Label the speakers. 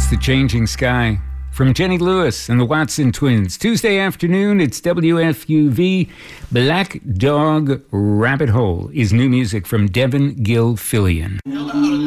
Speaker 1: Against the Changing Sky from Jenny Lewis and the Watson Twins. Tuesday afternoon, it's WFUV. Black Dog Rabbit Hole is new music from Devin Gilfillian.